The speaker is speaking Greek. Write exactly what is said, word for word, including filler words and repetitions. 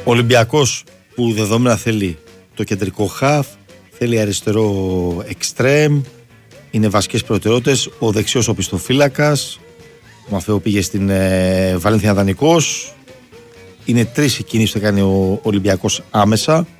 Ο Ολυμπιακός που δεδομένα θέλει το κεντρικό χαφ, θέλει αριστερό εξτρέμ, είναι βασικές προτεραιότητες. Ο δεξιός οπισθοφύλακας, ο Μαφέο πήγε στην ε, Βαλένθια δανεικός. Είναι τρεις οι κινήσεις που θα κάνει ο Ολυμπιακός άμεσα.